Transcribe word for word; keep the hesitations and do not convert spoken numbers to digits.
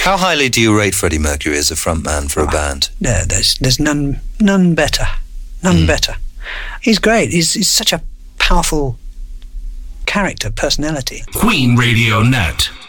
How highly do you rate Freddie Mercury as a frontman for oh, a band? No, there's there's none none better, none mm. better. He's great. He's he's such a powerful character, personality. Queen Radio Net.